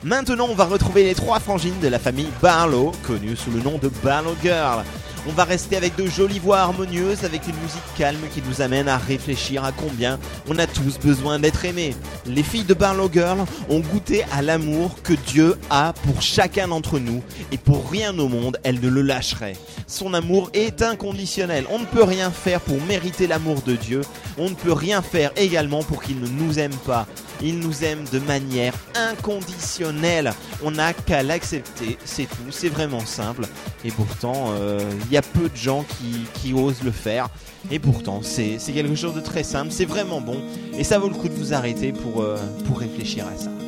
Maintenant, on va retrouver les 3 frangines de la famille Barlow, connues sous le nom de Barlow Girl. On va rester avec de jolies voix harmonieuses, avec une musique calme qui nous amène à réfléchir à combien on a tous besoin d'être aimés. Les filles de Barlow Girl ont goûté à l'amour que Dieu a pour chacun d'entre nous, et pour rien au monde, elles ne le lâcheraient. Son amour est inconditionnel. On ne peut rien faire pour mériter l'amour de Dieu. On ne peut rien faire également pour qu'il ne nous aime pas. Il nous aime de manière inconditionnelle. On n'a qu'à l'accepter, c'est tout. C'est vraiment simple. Et pourtant, il y a peu de gens qui osent le faire. Et pourtant, c'est quelque chose de très simple. C'est vraiment bon. Et ça vaut le coup de vous arrêter pour réfléchir à ça.